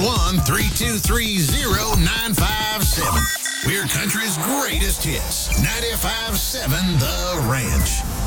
651-323-0957. We're country's greatest hits. 95.7 The Ranch.